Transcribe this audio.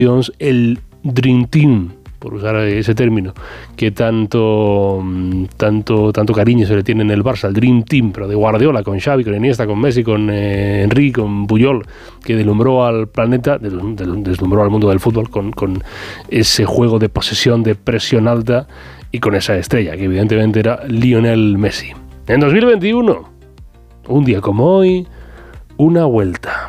el Dream Team, por usar ese término, que tanto cariño se le tiene en el Barça, el Dream Team, pero de Guardiola, con Xavi, con Iniesta, con Messi, con Henry, con Puyol, que deslumbró al planeta, deslumbró al mundo del fútbol con ese juego de posesión, de presión alta y con esa estrella, que evidentemente era Lionel Messi. En 2021, un día como hoy, una vuelta.